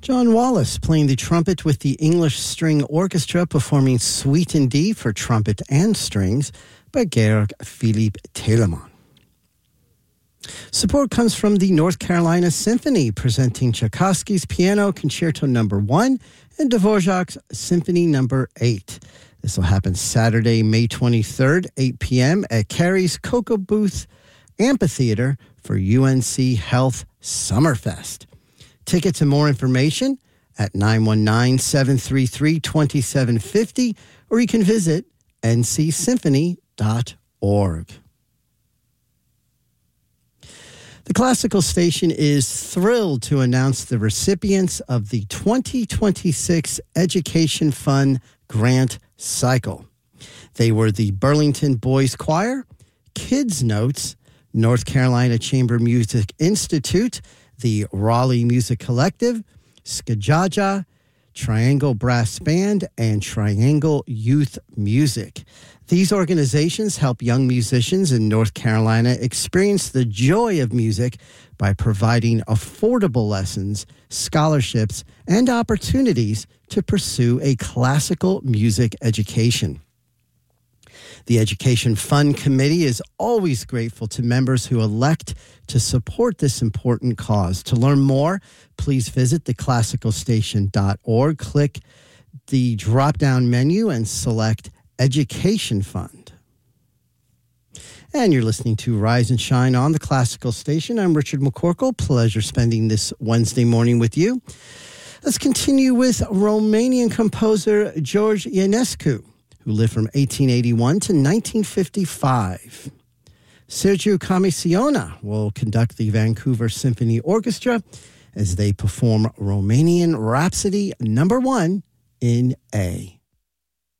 John Wallace playing the trumpet with the English String Orchestra, performing Suite in D for trumpet and strings by Georg Philipp Telemann. Support comes from the North Carolina Symphony, presenting Tchaikovsky's Piano Concerto No. 1 and Dvorak's Symphony No. 8. This will happen Saturday, May 23rd, 8 p.m. at Carey's Cocoa Booth Amphitheater for UNC Health Summerfest. Tickets and more information at 919-733-2750, or you can visit ncsymphony.org. The Classical Station is thrilled to announce the recipients of the 2026 Education Fund Grant Cycle. They were the Burlington Boys Choir, Kids Notes, North Carolina Chamber Music Institute, the Raleigh Music Collective, Skajaja, Triangle Brass Band, and Triangle Youth Music. These organizations help young musicians in North Carolina experience the joy of music by providing affordable lessons, scholarships, and opportunities to pursue a classical music education. The Education Fund Committee is always grateful to members who elect to support this important cause. To learn more, please visit theclassicalstation.org, click the drop-down menu, and select Education Fund. And you're listening to Rise and Shine on the Classical Station. I'm Richard McCorkle. Pleasure spending this Wednesday morning with you. Let's continue with Romanian composer George Ionescu, who lived from 1881 to 1955. Sergiu Comisiona will conduct the Vancouver Symphony Orchestra as they perform Romanian Rhapsody No. 1 in A.